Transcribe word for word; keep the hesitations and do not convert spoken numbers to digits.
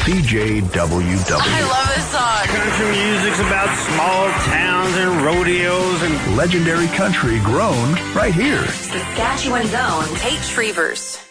C J W W. I love this song. Country music's about small towns and rodeos and legendary country grown right here. Saskatchewan's own Tate Shrevers.